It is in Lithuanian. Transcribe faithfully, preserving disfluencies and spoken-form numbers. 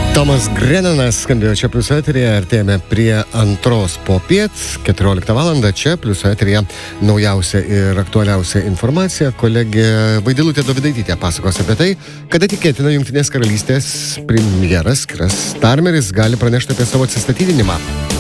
Tomas Grennanas skambėjo čia Pliuso eteryje, artėjame prie antros popiet, keturioliktą valandą čia Pliuso eteryje naujausia ir aktualiausia informacija. Kolegė Vaidilutė Dovydaitytė pasakos apie tai, kada tikėtina Jungtinės karalystės premjeras Keir Starmeris gali pranešti apie savo atsistatydinimą.